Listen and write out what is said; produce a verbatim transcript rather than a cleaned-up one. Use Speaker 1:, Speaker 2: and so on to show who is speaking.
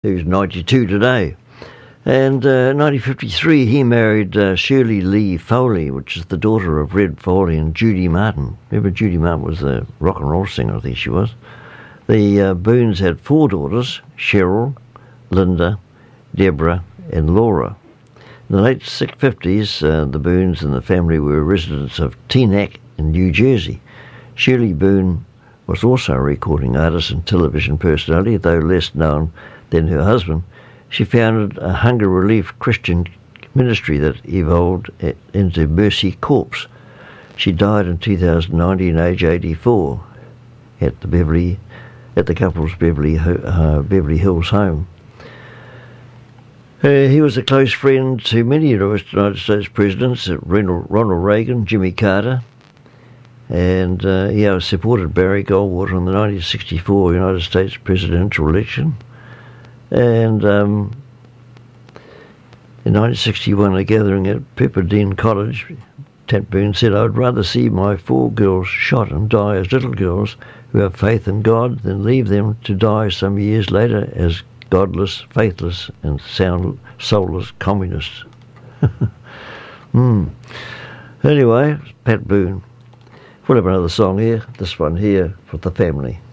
Speaker 1: who's ninety-two today. And uh, in nineteen fifty-three, he married uh, Shirley Lee Foley, which is the daughter of Red Foley and Judy Martin. Remember, Judy Martin was a rock and roll singer, I think she was. The uh, Boones had four daughters, Cheryl, Linda, Deborah, and Laura. In the late fifties, uh, the Boones and the family were residents of Teaneck in New Jersey. Shirley Boone was also a recording artist and television personality, though less known than her husband. She founded a hunger relief Christian ministry that evolved into Mercy Corps. She died in two thousand nineteen, age eighty-four, at the Beverly, at the couple's Beverly uh, Beverly Hills home. Uh, he was a close friend to many United States presidents, Ronald Reagan, Jimmy Carter, and uh, he supported Barry Goldwater in the nineteen sixty-four United States presidential election. And um, in nineteen sixty-one, a gathering at Pepperdine College, Tat Boone said, "I would rather see my four girls shot and die as little girls who have faith in God than leave them to die some years later as godless, faithless, and sound, soulless communists." Hmm. Anyway, Pat Boone. We'll have another song here, this one here, for the family.